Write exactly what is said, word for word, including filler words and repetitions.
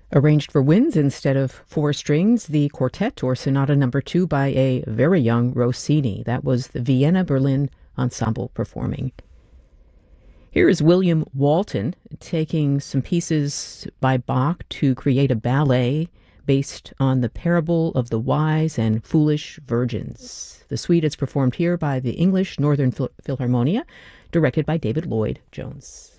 Arranged for winds instead of four strings, the Quartet or Sonata Number Two by a very young Rossini. That was the Vienna Berlin Ensemble performing. Here is William Walton taking some pieces by Bach to create a ballet based on the parable of the wise and foolish virgins. The suite is performed here by the English Northern Phil- Philharmonia, directed by David Lloyd Jones.